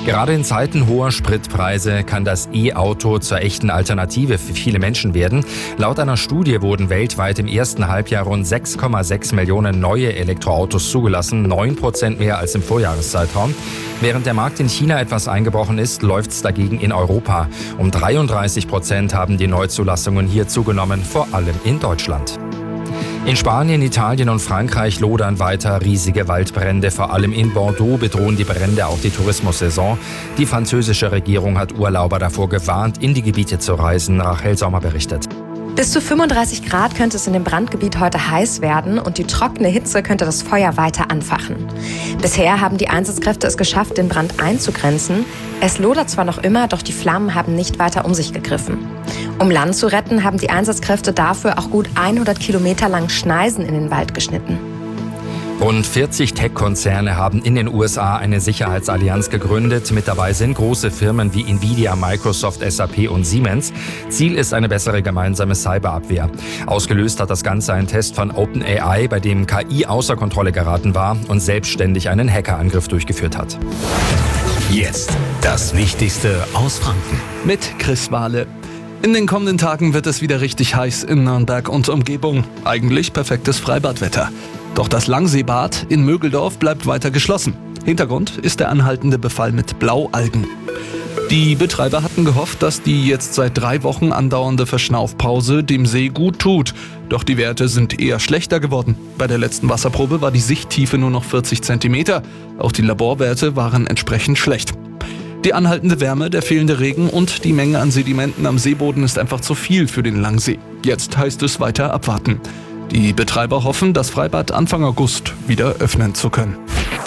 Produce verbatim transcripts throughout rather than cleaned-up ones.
Gerade in Zeiten hoher Spritpreise kann das E-Auto zur echten Alternative für viele Menschen werden. Laut einer Studie wurden weltweit im ersten Halbjahr rund sechs Komma sechs Millionen neue Elektroautos zugelassen, neun Prozent mehr als im Vorjahreszeitraum. Während der Markt in China etwas eingebrochen ist, läuft es dagegen in Europa. Um dreiunddreißig Prozent haben die Neuzulassungen hier zugenommen, vor allem in Deutschland. In Spanien, Italien und Frankreich lodern weiter riesige Waldbrände. Vor allem in Bordeaux bedrohen die Brände auch die Tourismussaison. Die französische Regierung hat Urlauber davor gewarnt, in die Gebiete zu reisen. Rachel Sommer berichtet. Bis zu fünfunddreißig Grad könnte es in dem Brandgebiet heute heiß werden und die trockene Hitze könnte das Feuer weiter anfachen. Bisher haben die Einsatzkräfte es geschafft, den Brand einzugrenzen. Es lodert zwar noch immer, doch die Flammen haben nicht weiter um sich gegriffen. Um Land zu retten, haben die Einsatzkräfte dafür auch gut hundert Kilometer lang Schneisen in den Wald geschnitten. Rund vierzig Tech-Konzerne haben in den U S A eine Sicherheitsallianz gegründet. Mit dabei sind große Firmen wie Nvidia, Microsoft, S A P und Siemens. Ziel ist eine bessere gemeinsame Cyberabwehr. Ausgelöst hat das Ganze einen Test von OpenAI, bei dem K I außer Kontrolle geraten war und selbstständig einen Hackerangriff durchgeführt hat. Jetzt das Wichtigste aus Franken. Mit Chris Wahle. In den kommenden Tagen wird es wieder richtig heiß in Nürnberg und Umgebung. Eigentlich perfektes Freibadwetter. Doch das Langseebad in Mögeldorf bleibt weiter geschlossen. Hintergrund ist der anhaltende Befall mit Blaualgen. Die Betreiber hatten gehofft, dass die jetzt seit drei Wochen andauernde Verschnaufpause dem See gut tut. Doch die Werte sind eher schlechter geworden. Bei der letzten Wasserprobe war die Sichttiefe nur noch vierzig Zentimeter. Auch die Laborwerte waren entsprechend schlecht. Die anhaltende Wärme, der fehlende Regen und die Menge an Sedimenten am Seeboden ist einfach zu viel für den Langsee. Jetzt heißt es weiter abwarten. Die Betreiber hoffen, das Freibad Anfang August wieder öffnen zu können.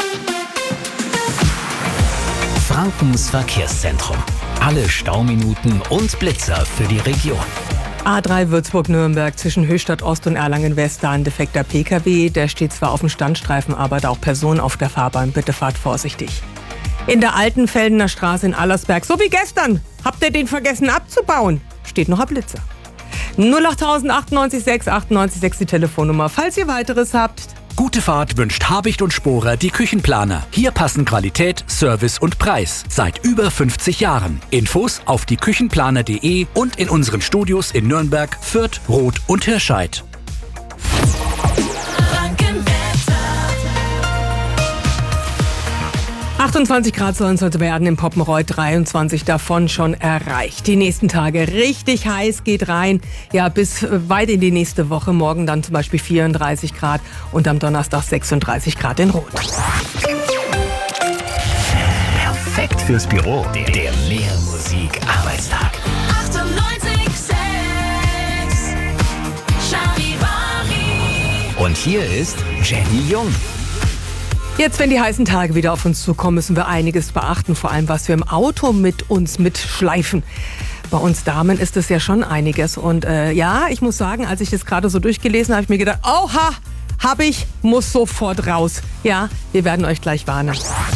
Frankens Verkehrszentrum. Alle Stauminuten und Blitzer für die Region. A drei Würzburg-Nürnberg zwischen Höchstadt Ost und Erlangen-West, da ein defekter P K W. Der steht zwar auf dem Standstreifen, aber da auch Personen auf der Fahrbahn. Bitte fahrt vorsichtig. In der Altenfeldener Straße in Allersberg, so wie gestern, habt ihr den vergessen abzubauen? Steht noch ein Blitzer. null acht achtundneunzig sechs achtundneunzig sechs die Telefonnummer, falls ihr weiteres habt. Gute Fahrt wünscht Habicht und Sporer, die Küchenplaner. Hier passen Qualität, Service und Preis. Seit über fünfzig Jahren. Infos auf die küchenplaner punkt de und in unseren Studios in Nürnberg, Fürth, Roth und Hirscheid. achtundzwanzig Grad sollen es heute werden, im Poppenreuth dreiundzwanzig davon schon erreicht. Die nächsten Tage richtig heiß, geht rein, ja bis weit in die nächste Woche. Morgen dann zum Beispiel vierunddreißig Grad und am Donnerstag sechsunddreißig Grad in Roth. Perfekt fürs Büro, der, der Mehr-Musik-Arbeitstag. achtundneunzig sechs Charivari. Und hier ist Jenny Jung. Jetzt, wenn die heißen Tage wieder auf uns zukommen, müssen wir einiges beachten, vor allem was wir im Auto mit uns mitschleifen. Bei uns Damen ist es ja schon einiges und äh, ja, ich muss sagen, als ich das gerade so durchgelesen habe, habe ich mir gedacht, oha, hab ich, muss sofort raus. Ja, wir werden euch gleich warnen.